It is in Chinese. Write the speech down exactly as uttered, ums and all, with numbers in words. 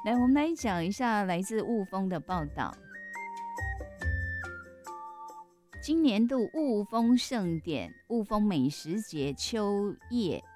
来，我们来讲一下来自雾峰的报道。今年度雾峰盛典雾峰美食节秋叶